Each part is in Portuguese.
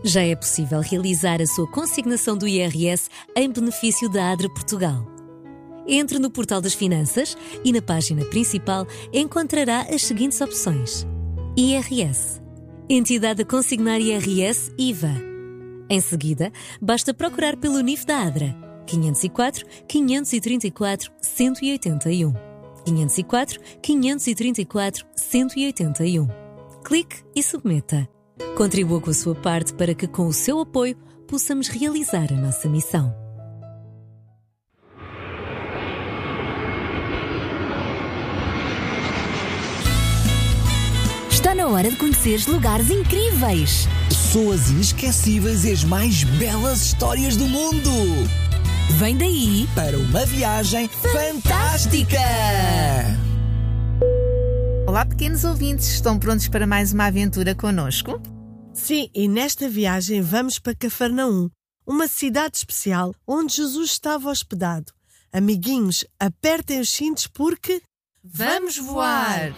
Já é possível realizar a sua consignação do IRS em benefício da ADRA Portugal. Entre no portal das finanças e na página principal encontrará as seguintes opções: IRS, entidade a consignar IRS IVA. Em seguida, basta procurar pelo NIF da ADRA 504 534 181. 504 534 181. Clique e submeta. Contribua com a sua parte para que, com o seu apoio, possamos realizar a nossa missão. Está na hora de conheceres lugares incríveis, pessoas inesquecíveis e as mais belas histórias do mundo. Vem daí Para uma viagem fantástica! Olá, pequenos ouvintes, estão prontos para mais uma aventura connosco? Sim, e nesta viagem vamos para Cafarnaum, uma cidade especial onde Jesus estava hospedado. Amiguinhos, apertem os cintos porque... Vamos voar!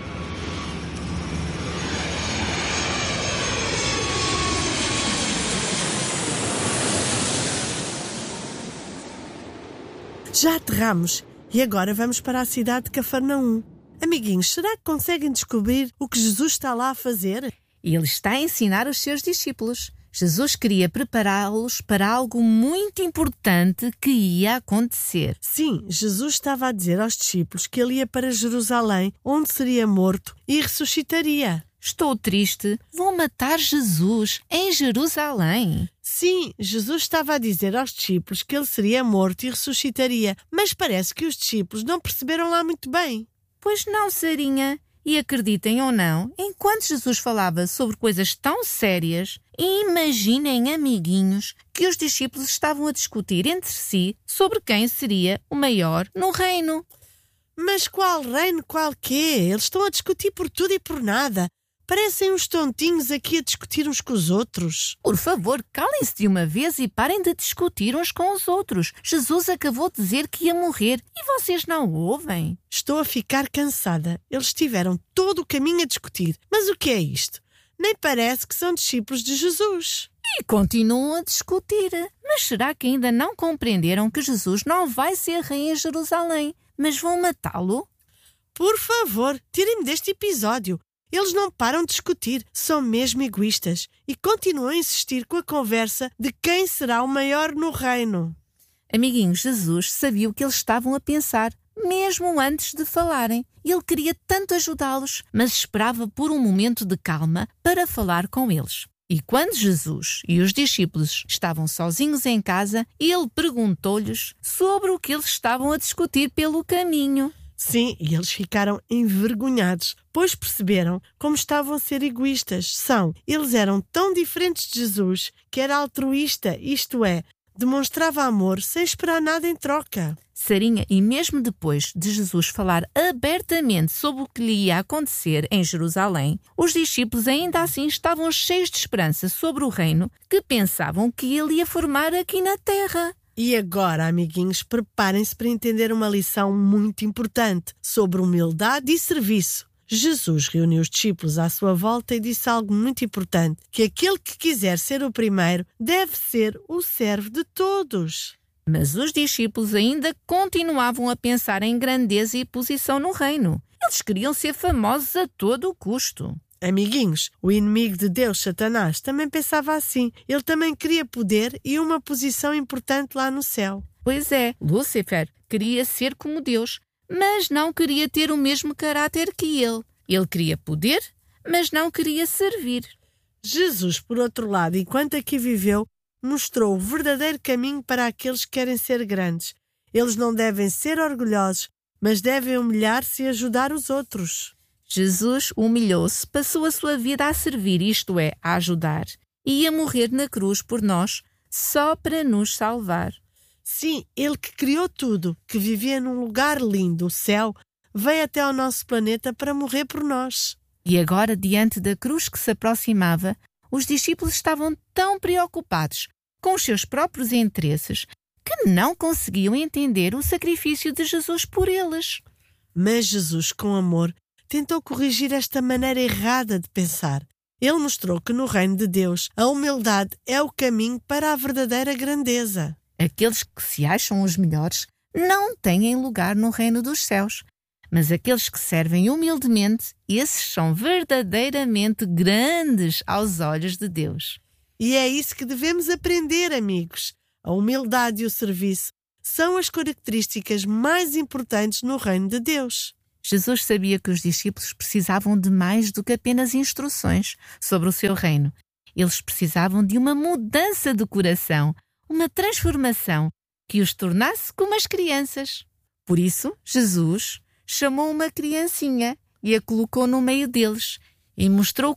Já aterramos e agora vamos para a cidade de Cafarnaum. Amiguinhos, será que conseguem descobrir o que Jesus está lá a fazer? Ele está a ensinar os seus discípulos. Jesus queria prepará-los para algo muito importante que ia acontecer. Sim, Jesus estava a dizer aos discípulos que ele ia para Jerusalém, onde seria morto e ressuscitaria. Estou triste, vão matar Jesus em Jerusalém. Sim, Jesus estava a dizer aos discípulos que ele seria morto e ressuscitaria, mas parece que os discípulos não perceberam lá muito bem. Pois não, Sarinha. E acreditem ou não, enquanto Jesus falava sobre coisas tão sérias, imaginem, amiguinhos, que os discípulos estavam a discutir entre si sobre quem seria o maior no reino. Mas qual reino, qual quê? Eles estão a discutir por tudo e por nada. Parecem uns tontinhos aqui a discutir uns com os outros. Por favor, calem-se de uma vez e parem de discutir uns com os outros. Jesus acabou de dizer que ia morrer e vocês não o ouvem. Estou a ficar cansada. Eles tiveram todo o caminho a discutir. Mas o que é isto? Nem parece que são discípulos de Jesus. E continuam a discutir. Mas será que ainda não compreenderam que Jesus não vai ser rei em Jerusalém, mas vão matá-lo? Por favor, tirem-me deste episódio. Eles não param de discutir, são mesmo egoístas e continuam a insistir com a conversa de quem será o maior no reino. Amiguinhos, Jesus sabia o que eles estavam a pensar, mesmo antes de falarem. Ele queria tanto ajudá-los, mas esperava por um momento de calma para falar com eles. E quando Jesus e os discípulos estavam sozinhos em casa, ele perguntou-lhes sobre o que eles estavam a discutir pelo caminho. Sim, e eles ficaram envergonhados, pois perceberam como estavam a ser egoístas. Eles eram tão diferentes de Jesus que era altruísta, isto é, demonstrava amor sem esperar nada em troca. Sarinha, e mesmo depois de Jesus falar abertamente sobre o que lhe ia acontecer em Jerusalém, os discípulos ainda assim estavam cheios de esperança sobre o reino que pensavam que ele ia formar aqui na terra. E agora, amiguinhos, preparem-se para entender uma lição muito importante sobre humildade e serviço. Jesus reuniu os discípulos à sua volta e disse algo muito importante, que aquele que quiser ser o primeiro deve ser o servo de todos. Mas os discípulos ainda continuavam a pensar em grandeza e posição no reino. Eles queriam ser famosos a todo o custo. Amiguinhos, o inimigo de Deus, Satanás, também pensava assim. Ele também queria poder e uma posição importante lá no céu. Pois é, Lúcifer queria ser como Deus, mas não queria ter o mesmo caráter que ele. Ele queria poder, mas não queria servir. Jesus, por outro lado, enquanto aqui viveu, mostrou o verdadeiro caminho para aqueles que querem ser grandes. Eles não devem ser orgulhosos, mas devem humilhar-se e ajudar os outros. Jesus humilhou-se, passou a sua vida a servir, isto é, a ajudar, e a morrer na cruz por nós, só para nos salvar. Sim, ele que criou tudo, que vivia num lugar lindo, o céu, veio até ao nosso planeta para morrer por nós. E agora, diante da cruz que se aproximava, os discípulos estavam tão preocupados com os seus próprios interesses que não conseguiam entender o sacrifício de Jesus por eles. Mas Jesus, com amor, tentou corrigir esta maneira errada de pensar. Ele mostrou que no reino de Deus a humildade é o caminho para a verdadeira grandeza. Aqueles que se acham os melhores não têm lugar no reino dos céus. Mas aqueles que servem humildemente, esses são verdadeiramente grandes aos olhos de Deus. E é isso que devemos aprender, amigos. A humildade e o serviço são as características mais importantes no reino de Deus. Jesus sabia que os discípulos precisavam de mais do que apenas instruções sobre o seu reino. Eles precisavam de uma mudança de coração, uma transformação que os tornasse como as crianças. Por isso, Jesus chamou uma criancinha e a colocou no meio deles e mostrou